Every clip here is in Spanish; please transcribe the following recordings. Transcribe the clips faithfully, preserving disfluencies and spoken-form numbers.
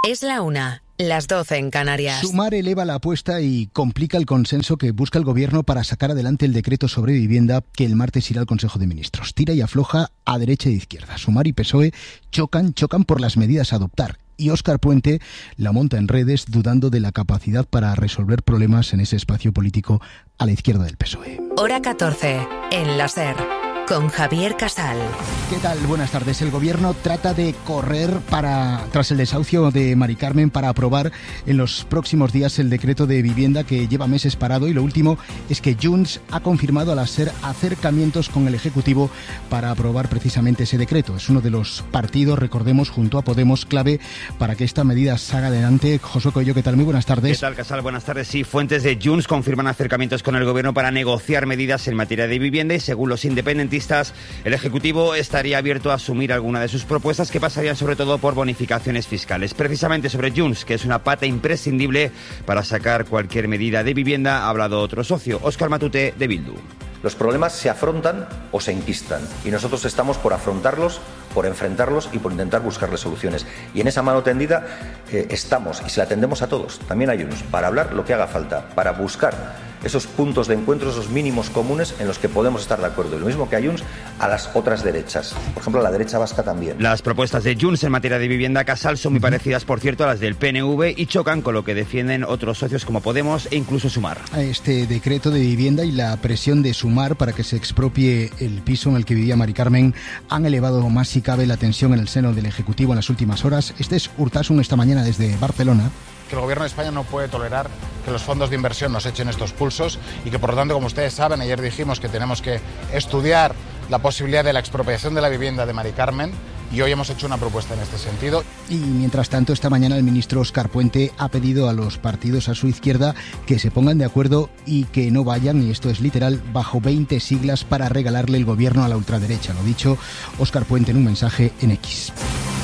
Es la una, las doce en Canarias. Sumar eleva la apuesta y complica el consenso que busca el Gobierno para sacar adelante el decreto sobre vivienda que el martes irá al Consejo de Ministros. Tira y afloja a derecha e izquierda. Sumar y P S O E chocan, chocan por las medidas a adoptar. Y Óscar Puente la monta en redes dudando de la capacidad para resolver problemas en ese espacio político a la izquierda del P S O E. Hora catorce, en la SER. Con Javier Casal. ¿Qué tal? Buenas tardes. El Gobierno trata de correr para tras el desahucio de Mari Carmen para aprobar en los próximos días el decreto de vivienda que lleva meses parado, y lo último es que Junts ha confirmado a la SER acercamientos con el Ejecutivo para aprobar precisamente ese decreto. Es uno de los partidos, recordemos, junto a Podemos, clave para que esta medida salga adelante. Josué Coello, ¿qué tal? Muy buenas tardes. ¿Qué tal, Casal? Buenas tardes. Sí, fuentes de Junts confirman acercamientos con el Gobierno para negociar medidas en materia de vivienda y, según los independentistas, el Ejecutivo estaría abierto a asumir alguna de sus propuestas, que pasarían sobre todo por bonificaciones fiscales. Precisamente sobre Junts, que es una pata imprescindible para sacar cualquier medida de vivienda, ha hablado otro socio, Óscar Matute, de Bildu. Los problemas se afrontan o se enquistan, y nosotros estamos por afrontarlos, por enfrentarlos y por intentar buscarles soluciones. Y en esa mano tendida eh, estamos, y se la tendemos a todos, también a Junts, para hablar lo que haga falta, para buscar esos puntos de encuentro, esos mínimos comunes en los que podemos estar de acuerdo. Y lo mismo que a Junts, a las otras derechas. Por ejemplo, a la derecha vasca también. Las propuestas de Junts en materia de vivienda, Casal, son muy parecidas, por cierto, a las del P N V y chocan con lo que defienden otros socios como Podemos e incluso Sumar. Este decreto de vivienda y la presión de Sumar para que se expropie el piso en el que vivía Mari Carmen han elevado más si cabe la tensión en el seno del Ejecutivo en las últimas horas. Este es Urtasun esta mañana desde Barcelona. Que el Gobierno de España no puede tolerar que los fondos de inversión nos echen estos pulsos y que, por lo tanto, como ustedes saben, ayer dijimos que tenemos que estudiar la posibilidad de la expropiación de la vivienda de Mari Carmen, y hoy hemos hecho una propuesta en este sentido. Y mientras tanto, esta mañana el ministro Óscar Puente ha pedido a los partidos a su izquierda que se pongan de acuerdo y que no vayan, y esto es literal, bajo veinte siglas para regalarle el gobierno a la ultraderecha. Lo ha dicho Óscar Puente en un mensaje en X.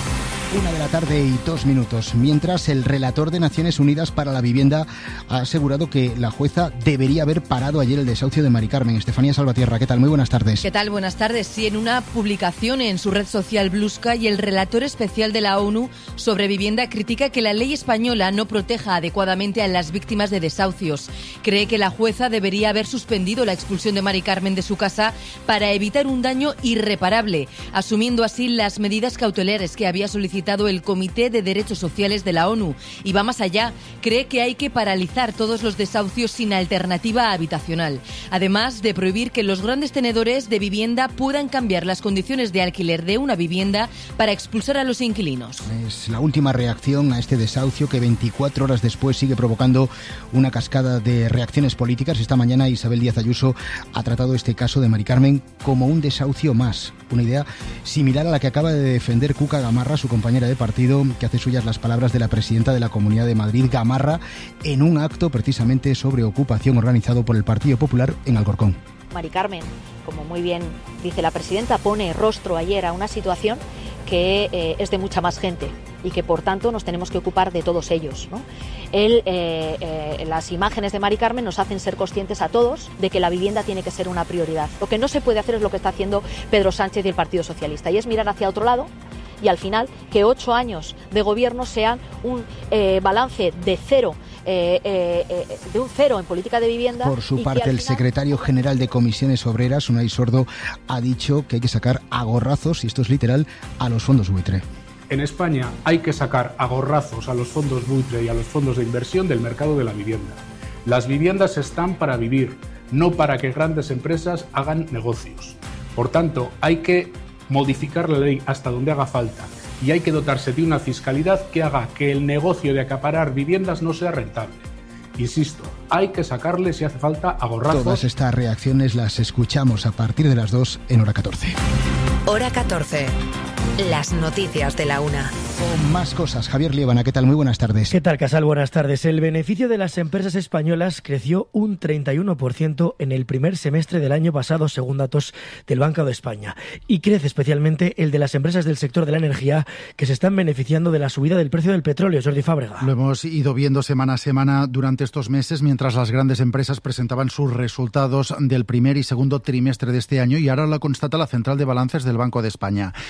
Una de la tarde y dos minutos. Mientras, el relator de Naciones Unidas para la Vivienda ha asegurado que la jueza debería haber parado ayer el desahucio de Mari Carmen. Estefanía Salvatierra, ¿qué tal? Muy buenas tardes. ¿Qué tal? Buenas tardes. Sí, en una publicación en su red social Blue Sky, el relator especial de la ONU sobre vivienda critica que la ley española no proteja adecuadamente a las víctimas de desahucios. Cree que la jueza debería haber suspendido la expulsión de Mari Carmen de su casa para evitar un daño irreparable, asumiendo así las medidas cautelares que había solicitado el Comité de Derechos Sociales de la ONU, y va más allá. Cree que hay que paralizar todos los desahucios sin alternativa habitacional, además de prohibir que los grandes tenedores de vivienda puedan cambiar las condiciones de alquiler de una vivienda para expulsar a los inquilinos. Es la última reacción a este desahucio que veinticuatro horas después sigue provocando una cascada de reacciones políticas. Esta mañana Isabel Díaz Ayuso ha tratado este caso de Mari Carmen como un desahucio más, una idea similar a la que acaba de defender Cuca Gamarra, su compañera de partido, que hace suyas las palabras de la presidenta de la Comunidad de Madrid, Gamarra, en un acto precisamente sobre ocupación organizado por el Partido Popular en Alcorcón. Mari Carmen, como muy bien dice la presidenta, pone rostro ayer a una situación que eh, es de mucha más gente y que, por tanto, nos tenemos que ocupar de todos ellos, ¿no? Él, eh, eh, las imágenes de Mari Carmen nos hacen ser conscientes a todos de que la vivienda tiene que ser una prioridad. Lo que no se puede hacer es lo que está haciendo Pedro Sánchez y el Partido Socialista, y es mirar hacia otro lado, y al final que ocho años de gobierno sean un eh, balance de cero, eh, eh, eh, de un cero en política de vivienda. Por su parte, el final... secretario general de Comisiones Obreras, Unai Sordo, ha dicho que hay que sacar a gorrazos, y esto es literal, a los fondos buitre. En España hay que sacar a gorrazos a los fondos buitre y a los fondos de inversión del mercado de la vivienda. Las viviendas están para vivir, no para que grandes empresas hagan negocios. Por tanto, hay que modificar la ley hasta donde haga falta, y hay que dotarse de una fiscalidad que haga que el negocio de acaparar viviendas no sea rentable. Insisto, hay que sacarle, si hace falta, a gorrazos. Todas estas reacciones las escuchamos a partir de las dos en Hora catorce. Hora catorce. Las noticias de la una. Con más cosas, Javier Liébana, ¿qué tal? Muy buenas tardes. ¿Qué tal, Casal? Buenas tardes. El beneficio de las empresas españolas creció un treinta y uno por ciento en el primer semestre del año pasado, según datos del Banco de España. Y crece especialmente el de las empresas del sector de la energía, que se están beneficiando de la subida del precio del petróleo. Jordi Fábrega. Lo hemos ido viendo semana a semana durante estos meses, mientras las grandes empresas presentaban sus resultados del primer y segundo trimestre de este año, y ahora lo constata la Central de Balances del Banco de España. En el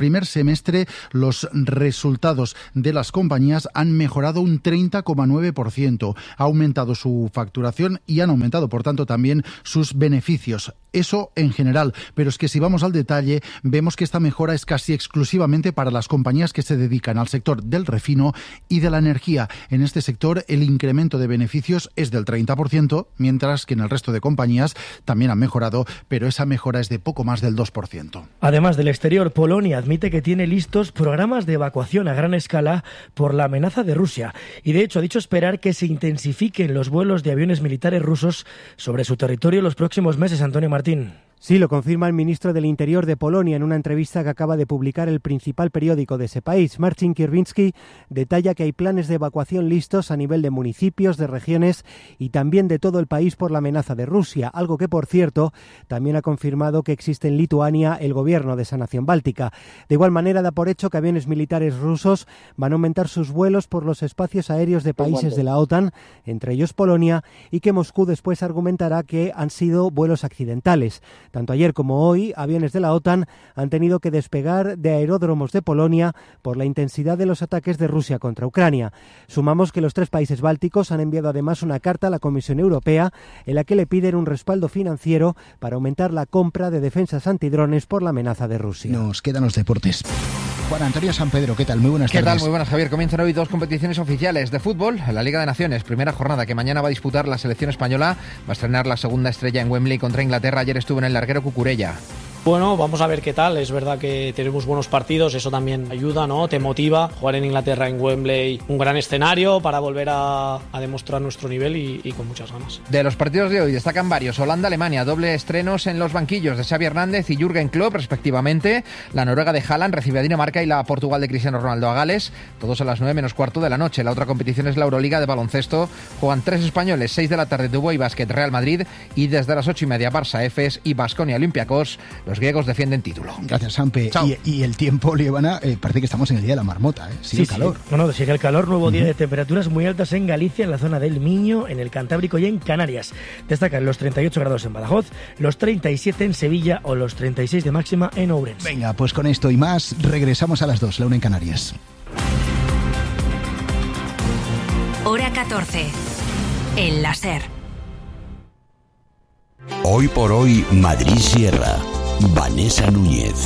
primer semestre los resultados de las compañías han mejorado un treinta coma nueve por ciento. Ha aumentado su facturación y han aumentado, por tanto, también sus beneficios. Eso en general, pero es que si vamos al detalle, vemos que esta mejora es casi exclusivamente para las compañías que se dedican al sector del refino y de la energía. En este sector, el incremento de beneficios es del treinta por ciento, mientras que en el resto de compañías también han mejorado, pero esa mejora es de poco más del dos por ciento. Además del exterior, Polonia admite que tiene listos programas de evacuación a gran escala por la amenaza de Rusia y, de hecho, ha dicho esperar que se intensifiquen los vuelos de aviones militares rusos sobre su territorio los próximos meses. Antonio Martín. Sí, lo confirma el ministro del Interior de Polonia en una entrevista que acaba de publicar el principal periódico de ese país. Marcin Kierwiński detalla que hay planes de evacuación listos a nivel de municipios, de regiones y también de todo el país por la amenaza de Rusia, algo que, por cierto, también ha confirmado que existe en Lituania el gobierno de esa nación báltica. De igual manera, da por hecho que aviones militares rusos van a aumentar sus vuelos por los espacios aéreos de países de la OTAN, entre ellos Polonia, y que Moscú después argumentará que han sido vuelos accidentales. Tanto ayer como hoy, aviones de la OTAN han tenido que despegar de aeródromos de Polonia por la intensidad de los ataques de Rusia contra Ucrania. Sumamos que los tres países bálticos han enviado además una carta a la Comisión Europea en la que le piden un respaldo financiero para aumentar la compra de defensas antidrones por la amenaza de Rusia. Nos quedan los deportes. Juan Antonio San Pedro, ¿qué tal? Muy buenas ¿Qué tardes. tal? Muy buenas, Javier. Comienzan hoy dos competiciones oficiales de fútbol. La Liga de Naciones, primera jornada que mañana va a disputar la selección española. Va a estrenar la segunda estrella en Wembley contra Inglaterra. Ayer estuvo en el larguero Cucurella. Bueno, vamos a ver qué tal. Es verdad que tenemos buenos partidos, eso también ayuda, ¿no? Te motiva. Jugar en Inglaterra, en Wembley, un gran escenario para volver a, a demostrar nuestro nivel y, y con muchas ganas. De los partidos de hoy destacan varios. Holanda-Alemania, doble estrenos en los banquillos de Xavi Hernández y Jürgen Klopp, respectivamente. La Noruega de Haaland recibe a Dinamarca y la Portugal de Cristiano Ronaldo a Gales. Todos a las nueve menos cuarto de la noche. La otra competición es la Euroliga de baloncesto. Juegan tres españoles, seis de la tarde, Dubái Basket, Real Madrid, y desde las ocho y media Barça, Efes y Baskonia Olympiacos. Los griegos defienden título. Gracias, Sampe. Y, y el tiempo, Lievana, eh, parece que estamos en el día de la marmota, ¿eh? Sigue sí, el calor. Sí. No, no, sigue el calor. Nuevo uh-huh. día de temperaturas muy altas en Galicia, en la zona del Miño, en el Cantábrico y en Canarias. Destacan los treinta y ocho grados en Badajoz, los treinta y siete en Sevilla o los treinta y seis de máxima en Ourense. Venga, pues con esto y más, regresamos a las dos, la una en Canarias. Hora catorce. El láser. Hoy por hoy, Madrid Sierra. Vanessa Núñez.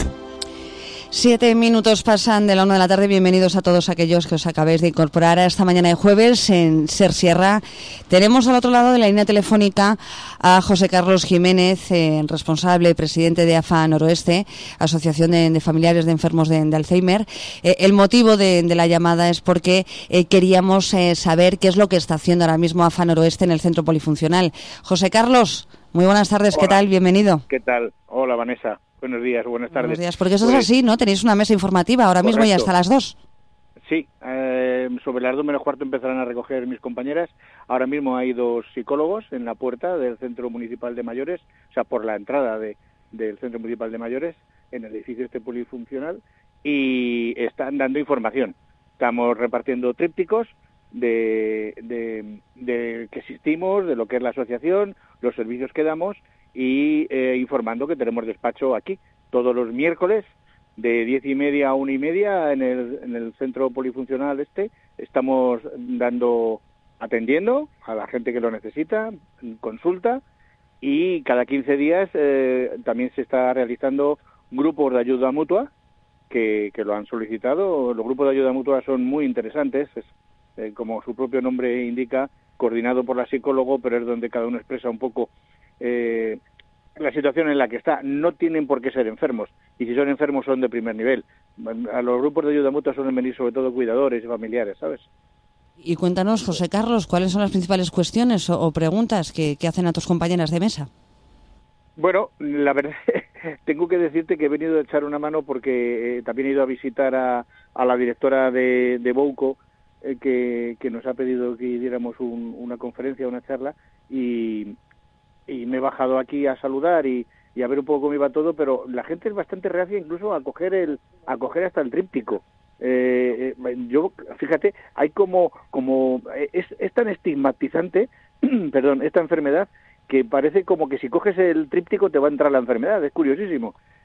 Siete minutos pasan de la una de la tarde. Bienvenidos a todos aquellos que os acabáis de incorporar a esta mañana de jueves en Ser Sierra. Tenemos al otro lado de la línea telefónica a José Carlos Jiménez, eh, responsable y presidente de AFA Noroeste, Asociación de, de Familiares de Enfermos de, de Alzheimer. Eh, el motivo de, de la llamada es porque eh, queríamos eh, saber qué es lo que está haciendo ahora mismo AFA Noroeste en el Centro Polifuncional. José Carlos, muy buenas tardes. Hola. ¿Qué tal? Bienvenido. ¿Qué tal? Hola, Vanessa. Buenos días, buenas tardes. Buenos días, porque eso pues, es así, ¿no? Tenéis una mesa informativa ahora correcto. mismo y hasta las dos. Sí, eh, sobre las dos menos cuarto empezarán a recoger mis compañeras. Ahora mismo hay dos psicólogos en la puerta del Centro Municipal de Mayores, o sea, por la entrada de, del Centro Municipal de Mayores, en el edificio este polifuncional, y están dando información. Estamos repartiendo trípticos de, de, de que existimos, de lo que es la asociación, los servicios que damos, y eh, informando que tenemos despacho aquí todos los miércoles de diez y media a una y media en el, en el centro polifuncional este. Estamos dando, atendiendo a la gente que lo necesita, consulta, y cada quince días eh, también se está realizando grupos de ayuda mutua que, que lo han solicitado. Los grupos de ayuda mutua son muy interesantes, es, eh, como su propio nombre indica, coordinado por la psicólogo, pero es donde cada uno expresa un poco Eh, la situación en la que está. No tienen por qué ser enfermos, y si son enfermos son de primer nivel. A los grupos de ayuda mutua suelen venir sobre todo cuidadores y familiares, ¿sabes? Y cuéntanos, José Carlos, ¿cuáles son las principales cuestiones o, o preguntas que, que hacen a tus compañeras de mesa? Bueno, la verdad, tengo que decirte que he venido a echar una mano porque eh, también he ido a visitar a, a la directora de, de Bouco, eh, que, que nos ha pedido que diéramos un, una conferencia, una charla, y y me he bajado aquí a saludar y, y a ver un poco cómo iba todo, pero la gente es bastante reacia incluso a coger el a coger hasta el tríptico. Eh, eh, yo, fíjate, hay como como es, es tan estigmatizante, perdón, esta enfermedad, que parece como que si coges el tríptico te va a entrar la enfermedad. Es curiosísimo.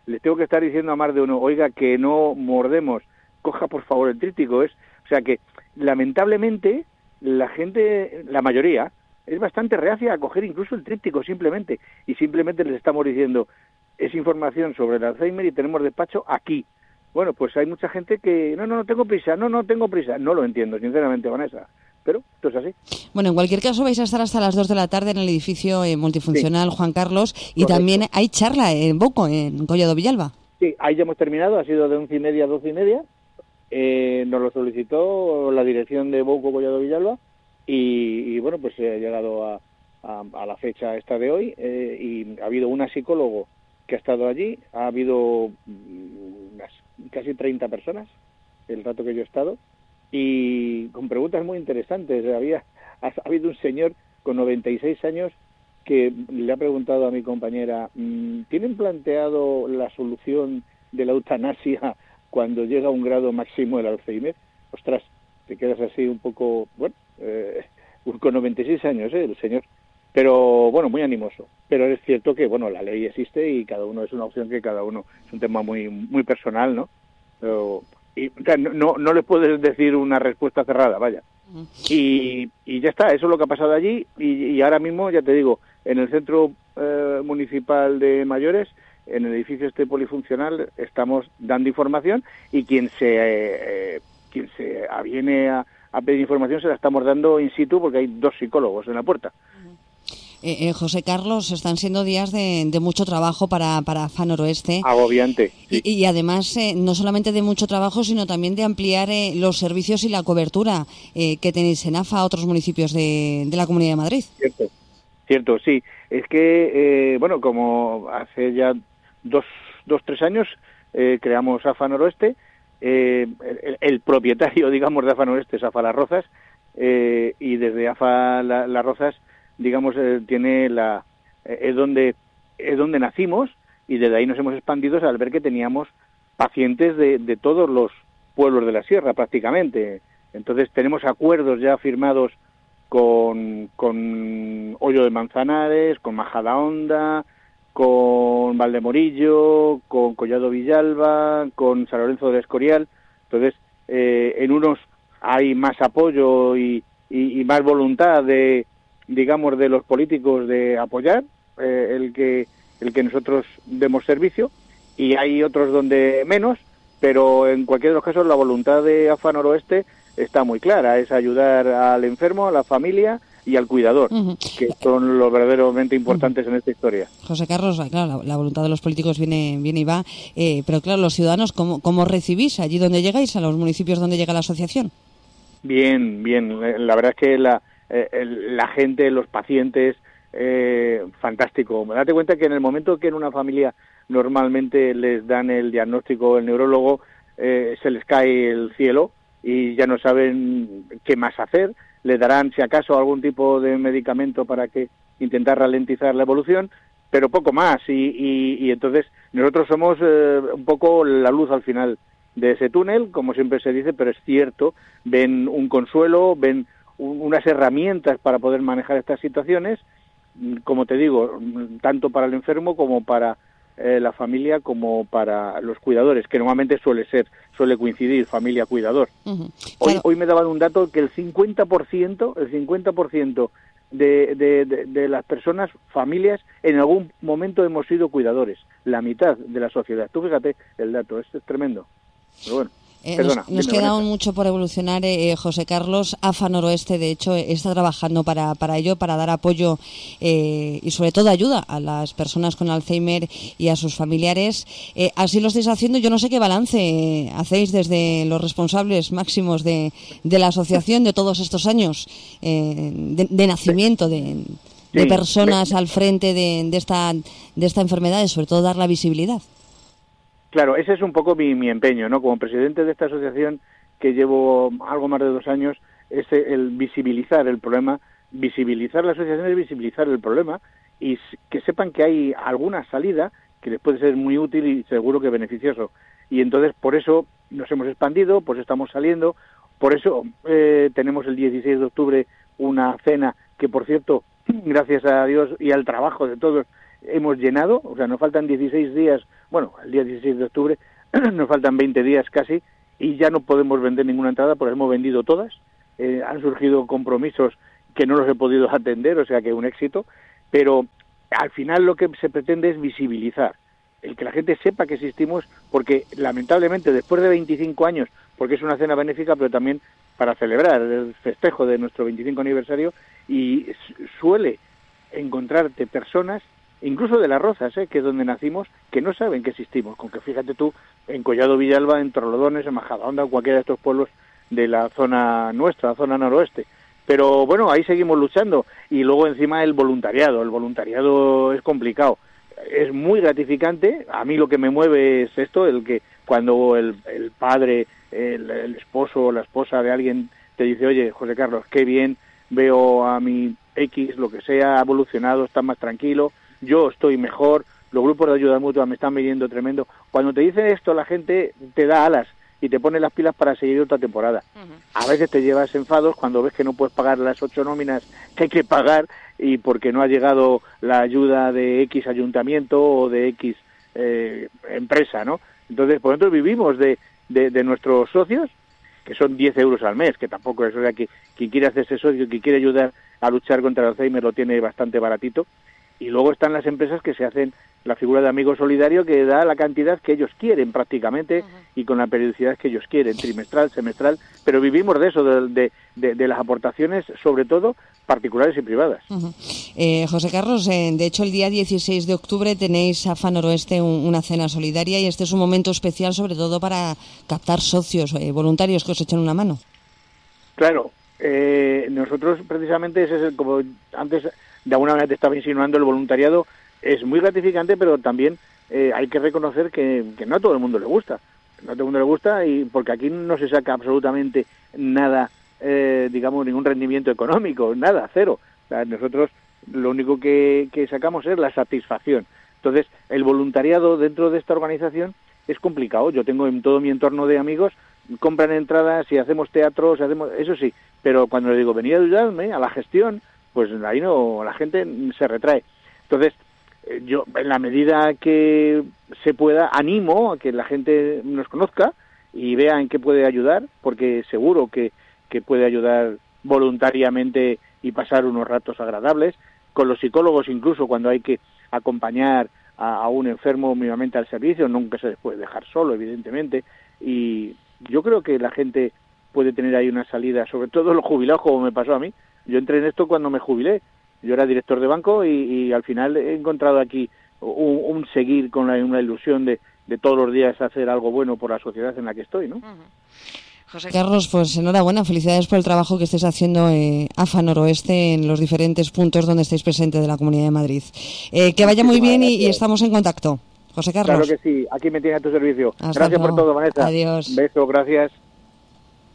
les tengo que estar diciendo a más de uno, oiga, que no mordemos, coja por favor el tríptico. Es, o sea que, lamentablemente, la gente, la mayoría, es bastante reacia a coger incluso el tríptico simplemente, y simplemente les estamos diciendo, es información sobre el Alzheimer y tenemos despacho aquí. Bueno, pues hay mucha gente que, no, no, no tengo prisa, no, no tengo prisa. No lo entiendo, sinceramente, Vanessa, pero esto es así. Bueno, en cualquier caso vais a estar hasta las dos de la tarde en el edificio eh, multifuncional sí. Juan Carlos, y Correcto. También hay charla en Boco, en Collado Villalba. Sí, ahí ya hemos terminado, ha sido de once y media a doce y media. Eh, nos lo solicitó la dirección de Boco Collado Villalba y, y bueno, pues se ha llegado a, a, a la fecha esta de hoy eh, y ha habido una psicólogo que ha estado allí, ha habido unas casi treinta personas el rato que yo he estado y con preguntas muy interesantes. Había ha, ha habido un señor con noventa y seis años que le ha preguntado a mi compañera, ¿tienen planteado la solución de la eutanasia cuando llega a un grado máximo el Alzheimer? Ostras, te quedas así un poco, bueno, eh, con noventa y seis años, ¿eh? El señor, pero bueno, muy animoso. Pero es cierto que, bueno, la ley existe y cada uno es una opción que cada uno, es un tema muy muy personal, ¿no? Pero, y, o sea, no, no, no le puedes decir una respuesta cerrada, vaya. Y, y ya está, eso es lo que ha pasado allí y, y ahora mismo, ya te digo, en el Centro eh, Municipal de Mayores, en el edificio este polifuncional, estamos dando información y quien se eh, quien se aviene a, a pedir información se la estamos dando in situ porque hay dos psicólogos en la puerta. Eh, eh, José Carlos, están siendo días de, de mucho trabajo para, para AFA Noroeste. Agobiante. Sí. Y, y además, eh, no solamente de mucho trabajo, sino también de ampliar eh, los servicios y la cobertura eh, que tenéis en AFA a otros municipios de, de la Comunidad de Madrid. Cierto, cierto, sí. Es que, eh, bueno, como hace ya dos, dos tres años eh, creamos AFA Noroeste, eh, el, el propietario, digamos, de AFA Noroeste es AFA Las Rozas, eh, y desde AFA La, Las Rozas, digamos, eh, tiene la eh, es donde es donde nacimos y desde ahí nos hemos expandido al ver que teníamos pacientes de, de todos los pueblos de la sierra prácticamente. Entonces tenemos acuerdos ya firmados con, con Hoyo de Manzanares, con Majadahonda, con Valdemorillo, con Collado Villalba, con San Lorenzo del Escorial. Entonces eh, en unos hay más apoyo y, y, y más voluntad de, digamos, de los políticos de apoyar eh, el que el que nosotros demos servicio, y hay otros donde menos, pero en cualquiera de los casos la voluntad de AFA Noroeste está muy clara, es ayudar al enfermo, a la familia y al cuidador, uh-huh. que son los verdaderamente importantes uh-huh. en esta historia. José Carlos, claro, la, la voluntad de los políticos viene, viene y va, eh, pero claro, los ciudadanos, ¿cómo, ¿cómo recibís allí donde llegáis, a los municipios donde llega la asociación? Bien, bien, la verdad es que la Eh, la gente, los pacientes, eh, fantástico. Date cuenta que en el momento que en una familia normalmente les dan el diagnóstico, el neurólogo, eh, se les cae el cielo y ya no saben qué más hacer, le darán si acaso algún tipo de medicamento para que intentar ralentizar la evolución, pero poco más, y, y, y entonces nosotros somos eh, un poco la luz al final de ese túnel, como siempre se dice, pero es cierto, ven un consuelo, ven unas herramientas para poder manejar estas situaciones, como te digo, tanto para el enfermo como para eh, la familia, como para los cuidadores, que normalmente suele ser, suele coincidir familia-cuidador. Uh-huh. Hoy, claro. hoy me daban un dato que el cincuenta por ciento, el cincuenta por ciento de, de, de, de las personas, familias, en algún momento hemos sido cuidadores, la mitad de la sociedad. Tú fíjate el dato, es, es tremendo. Pero bueno. Eh, Perdona, nos nos queda aún mucho por evolucionar, eh, José Carlos. AFA Noroeste, de hecho, está trabajando para, para ello, para dar apoyo eh, y sobre todo ayuda a las personas con Alzheimer y a sus familiares. Eh, así lo estáis haciendo. Yo no sé qué balance eh, hacéis desde los responsables máximos de, de la asociación de todos estos años eh, de, de nacimiento de, de personas al frente de, de, esta, de esta enfermedad y sobre todo dar la visibilidad. Claro, ese es un poco mi, mi empeño, ¿no? Como presidente de esta asociación, que llevo algo más de dos años, es el visibilizar el problema, visibilizar la asociación es visibilizar el problema y que sepan que hay alguna salida que les puede ser muy útil y seguro que beneficioso. Y entonces por eso nos hemos expandido, pues estamos saliendo, por eso eh, tenemos el dieciséis de octubre una cena que, por cierto, gracias a Dios y al trabajo de todos, hemos llenado, o sea, nos faltan dieciséis días, bueno, el día dieciséis de octubre, nos faltan veinte días casi, y ya no podemos vender ninguna entrada porque hemos vendido todas. Eh, han surgido compromisos que no los he podido atender, o sea que un éxito, pero al final lo que se pretende es visibilizar, el que la gente sepa que existimos, porque lamentablemente después de veinticinco años, porque es una cena benéfica, pero también para celebrar el festejo de nuestro veinticinco aniversario, y suele encontrarte personas, incluso de Las Rozas, ¿eh? que es donde nacimos, que no saben que existimos, con que fíjate tú, en Collado Villalba, en Torrelodones, en Majadahonda, o cualquiera de estos pueblos de la zona nuestra, la zona noroeste. Pero bueno, ahí seguimos luchando, y luego encima el voluntariado, el voluntariado es complicado, es muy gratificante. A mí lo que me mueve es esto, el que cuando el, el padre, el, el esposo o la esposa de alguien te dice, oye, José Carlos, qué bien, veo a mi X, lo que sea, ha evolucionado, está más tranquilo, yo estoy mejor, los grupos de ayuda mutua me están viniendo tremendo. Cuando te dice esto, la gente te da alas y te pone las pilas para seguir otra temporada. Uh-huh. A veces te llevas enfados cuando ves que no puedes pagar las ocho nóminas que hay que pagar y porque no ha llegado la ayuda de X ayuntamiento o de X eh, empresa, ¿no? Entonces, por ejemplo, vivimos de, de, de nuestros socios, que son diez euros al mes, que tampoco es, o sea, que quien quiere hacerse socio, quien quiere ayudar a luchar contra el Alzheimer lo tiene bastante baratito. Y luego están las empresas que se hacen la figura de amigo solidario, que da la cantidad que ellos quieren prácticamente, uh-huh, y con la periodicidad que ellos quieren, trimestral, semestral, pero vivimos de eso, de, de, de, de las aportaciones, sobre todo particulares y privadas. Uh-huh. eh, José Carlos, eh, de hecho el día dieciséis de octubre tenéis a F A Noroeste un, una cena solidaria, y este es un momento especial sobre todo para captar socios, eh, voluntarios que os echen una mano. Claro, eh, nosotros precisamente, ese es el, como antes de alguna manera te estaba insinuando, el voluntariado es muy gratificante, pero también eh, hay que reconocer que, que no a todo el mundo le gusta. No a todo el mundo le gusta, y porque aquí no se saca absolutamente nada, eh, digamos, ningún rendimiento económico, nada, cero. O sea, nosotros lo único que, que sacamos es la satisfacción. Entonces, el voluntariado dentro de esta organización es complicado. Yo tengo en todo mi entorno de amigos, compran entradas y hacemos teatro, si hacemos, eso sí, pero cuando le digo, venid a ayudarme a la gestión, pues ahí no, la gente se retrae. Entonces, yo, en la medida que se pueda, animo a que la gente nos conozca y vea en qué puede ayudar, porque seguro que, que puede ayudar voluntariamente y pasar unos ratos agradables. Con los psicólogos, incluso cuando hay que acompañar a, a un enfermo mínimamente al servicio, nunca se les puede dejar solo, evidentemente, y yo creo que la gente puede tener ahí una salida, sobre todo los jubilados, como me pasó a mí. Yo entré en esto cuando me jubilé. Yo era director de banco y, y al final he encontrado aquí un, un seguir con la, una ilusión de, de todos los días hacer algo bueno por la sociedad en la que estoy, ¿no? Uh-huh. José Carlos, pues enhorabuena, felicidades por el trabajo que estés haciendo eh, A F A Noroeste en los diferentes puntos donde estáis presentes de la Comunidad de Madrid. Eh, que vaya muy bien y, y estamos en contacto. José Carlos. Claro que sí, aquí me tienes a tu servicio. Hasta gracias luego. Por todo, Vanessa. Adiós. Beso, gracias.